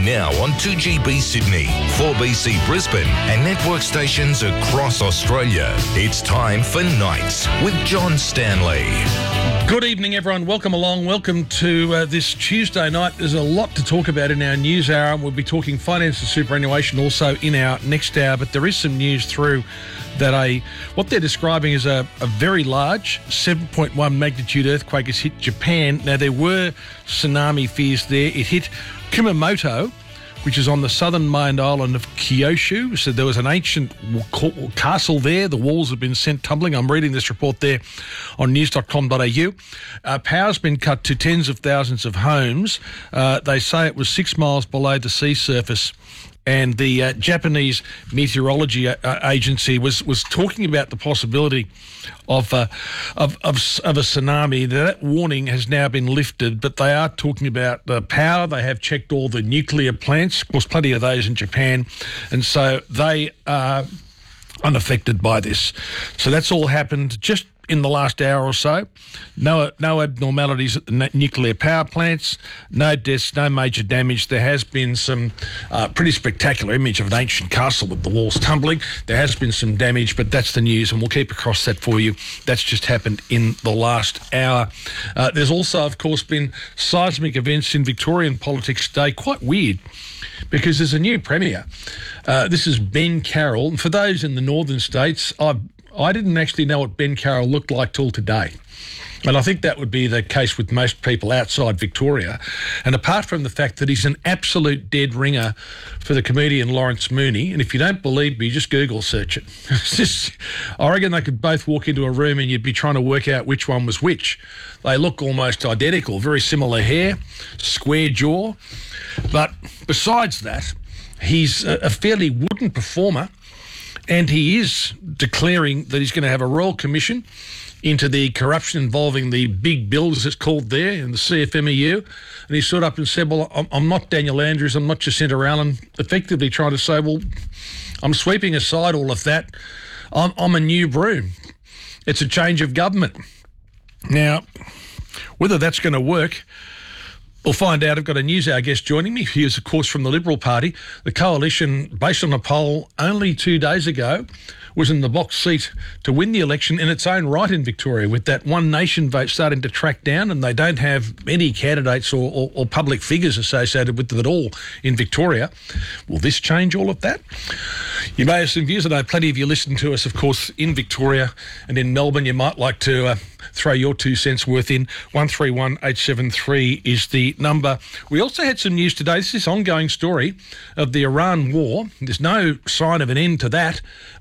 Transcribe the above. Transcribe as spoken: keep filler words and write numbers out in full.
now on two G B Sydney, four B C Brisbane and network stations across Australia. It's time for Nights with John Stanley. Good evening, everyone. Welcome along. Welcome to uh, this Tuesday night. There's a lot to talk about in our news hour. We'll be talking finance and superannuation also in our next hour, but there is some news through that a what they're describing is a, a very large seven point one magnitude earthquake has hit Japan. Now, there were tsunami fears there. It hit Kumamoto, which is on the southern-mined island of Kyushu. So there was an ancient castle there. The walls have been sent tumbling. I'm reading this report there on news dot com dot a u. Uh, power's been cut to tens of thousands of homes. Uh, they say it was six miles below the sea surface. And the uh, Japanese Meteorology uh, Agency was, was talking about the possibility of, uh, of of of a tsunami. That warning has now been lifted, but they are talking about the power. They have checked all the nuclear plants. Of course, plenty of those in Japan, and so they are unaffected by this. So that's all happened just in the last hour or so. No no abnormalities at the n- nuclear power plants, no deaths, no major damage. There has been some uh, pretty spectacular image of an ancient castle with the walls tumbling. There has been some damage, but that's the news, and we'll keep across that for you. That's just happened in the last hour. Uh, there's also, of course, been seismic events in Victorian politics today. Quite weird, because there's a new premier. Uh, this is Ben Carroll. And for those in the northern states, I've I didn't actually know what Ben Carroll looked like till today. And I think that would be the case with most people outside Victoria. And apart from the fact that he's an absolute dead ringer for the comedian Lawrence Mooney, and if you don't believe me, just Google search it. It's just, I reckon they could both walk into a room and you'd be trying to work out which one was which. They look almost identical, very similar hair, square jaw. But besides that, he's a, a fairly wooden performer. And he is declaring that he's going to have a royal commission into the corruption involving the big bills, as it's called there, in the C F M E U. And he stood up and said, well, I'm, I'm not Daniel Andrews, I'm not Jacinta Allen, effectively trying to say, well, I'm sweeping aside all of that. I'm, I'm a new broom. It's a change of government. Now, whether that's going to work, we'll find out. I've got a news hour guest joining me. He is, of course, from the Liberal Party. The coalition, based on a poll only two days ago, was in the box seat to win the election in its own right in Victoria, with that One Nation vote starting to track down, and they don't have any candidates or, or, or public figures associated with them at all in Victoria. Will this change all of that? You may have some views. I know plenty of you listen to us, of course, in Victoria and in Melbourne. You might like to uh, throw your two cents worth in. one three one eight seven three is the number. We also had some news today. This is this ongoing story of the Iran war. There's no sign of an end to that.